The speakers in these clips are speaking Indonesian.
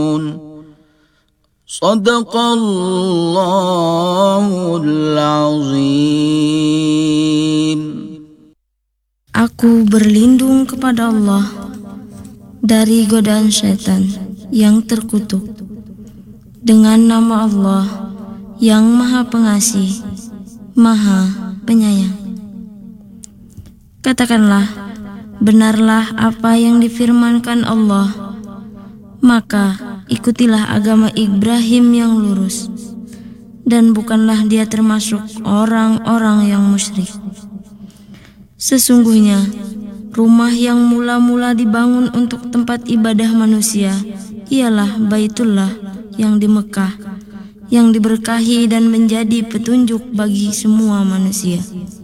Sadaqallahul azim. Aku berlindung kepada Allah dari godaan syaitan yang terkutuk dengan nama Allah yang Maha Pengasih, Maha Penyayang. Katakanlah, benarlah apa yang difirmankan Allah, maka ikutilah agama Ibrahim yang lurus, dan bukanlah dia termasuk orang-orang yang musyrik. Sesungguhnya, rumah yang mula-mula dibangun untuk tempat ibadah manusia ialah Baitullah yang di Mekah, yang diberkahi dan menjadi petunjuk bagi semua manusia.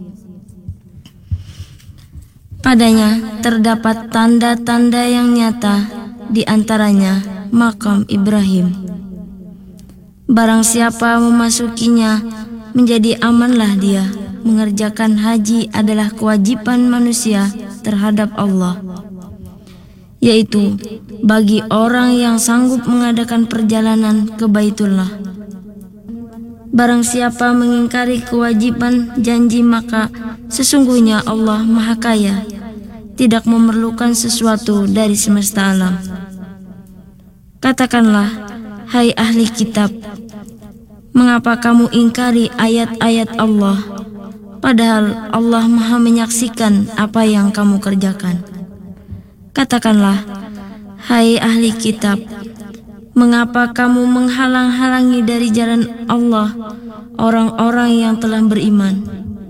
Padanya terdapat tanda-tanda yang nyata, di antaranya makam Ibrahim. Barang siapa memasukinya, menjadi amanlah dia. Mengerjakan haji adalah kewajiban manusia terhadap Allah, yaitu bagi orang yang sanggup mengadakan perjalanan ke Baitullah. Barang siapa mengingkari kewajiban janji, maka sesungguhnya Allah Maha Kaya, tidak memerlukan sesuatu dari semesta alam. Katakanlah, hai ahli kitab, mengapa kamu ingkari ayat-ayat Allah, padahal Allah Maha menyaksikan apa yang kamu kerjakan? Katakanlah, hai ahli kitab, mengapa kamu menghalang-halangi dari jalan Allah orang-orang yang telah beriman?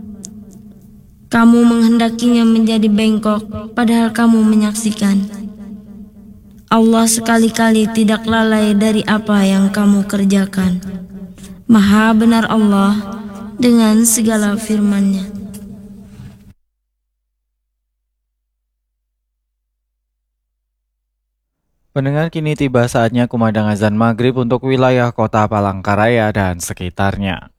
Kamu menghendakinya menjadi bengkok, padahal kamu menyaksikan. Allah sekali-kali tidak lalai dari apa yang kamu kerjakan. Maha benar Allah dengan segala firman-Nya. Pendengar, kini tiba saatnya kumandang azan maghrib untuk wilayah kota Palangkaraya dan sekitarnya.